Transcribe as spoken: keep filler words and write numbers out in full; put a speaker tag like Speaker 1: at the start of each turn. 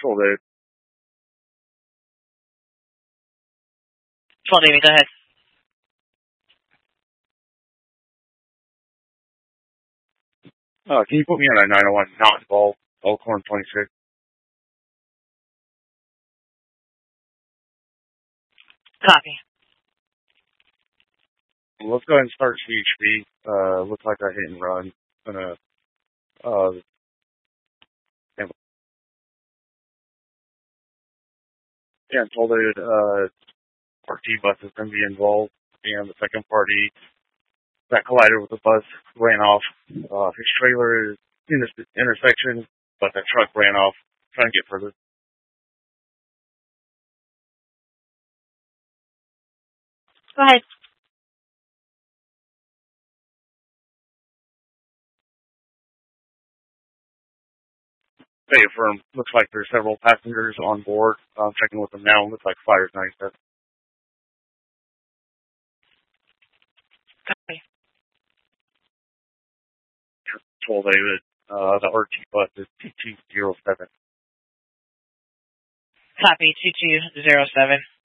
Speaker 1: Control Dave.
Speaker 2: Control David, go ahead.
Speaker 1: Uh, can you put me on a nine oh one not involved, Elkhorn twenty-six?
Speaker 2: Copy.
Speaker 1: Let's go ahead and start C H B. Uh, looks like I hit and run. Gonna, uh, yeah, told it, uh, R T bus is going to be involved, and the second party that collided with the bus ran off. Uh, his trailer is in this intersection, but the truck ran off, trying to get further.
Speaker 2: Go ahead.
Speaker 1: They affirm. Looks like there's several passengers on board. I'm checking with them now. Looks like Flyers ninety-seven.
Speaker 2: Copy.
Speaker 1: Control David. Uh, the R T bus is two two zero seven.
Speaker 2: Copy, two two zero seven.